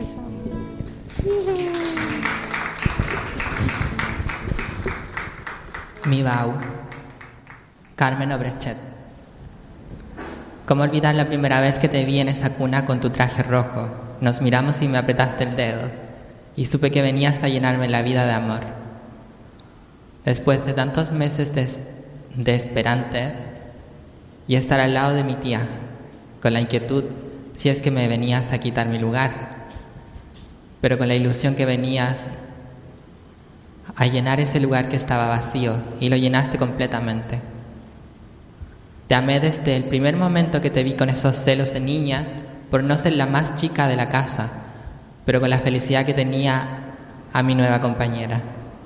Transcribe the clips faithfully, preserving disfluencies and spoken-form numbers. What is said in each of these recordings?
Mi Bau, Carmen Obrechet. ¿Cómo olvidar la primera vez que te vi en esa cuna con tu traje rojo? Nos miramos y me apretaste el dedo, y supe que venías a llenarme la vida de amor. Después de tantos meses de, de esperante y estar al lado de mi tía, con la inquietud si es que me venías a quitar mi lugar, pero con la ilusión que venías a llenar ese lugar que estaba vacío, y lo llenaste completamente. Te amé desde el primer momento que te vi, con esos celos de niña por no ser la más chica de la casa, pero con la felicidad que tenía a mi nueva compañera.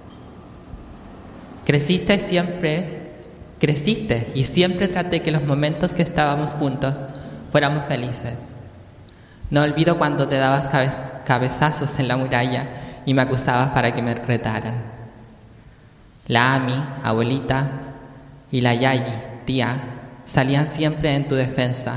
Creciste siempre, creciste y siempre traté que los momentos que estábamos juntos fuéramos felices. No olvido cuando te dabas cabe- cabezazos en la muralla y me acusabas para que me retaran. La Ami, abuelita, y la Yayi, tía, salían siempre en tu defensa.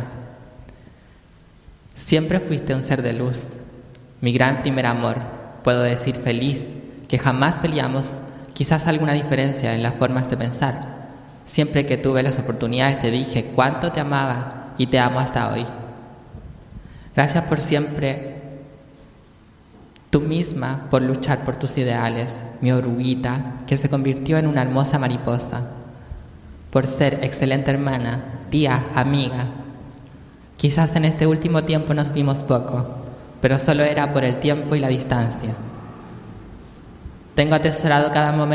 Siempre fuiste un ser de luz, mi gran primer amor. Puedo decir feliz que jamás peleamos, quizás alguna diferencia en las formas de pensar. Siempre que tuve las oportunidades te dije cuánto te amaba y te amo hasta hoy. Gracias por siempre, tú misma, por luchar por tus ideales, mi oruguita, que se convirtió en una hermosa mariposa, por ser excelente hermana, tía, amiga. Quizás en este último tiempo nos vimos poco, pero solo era por el tiempo y la distancia. Tengo atesorado cada momento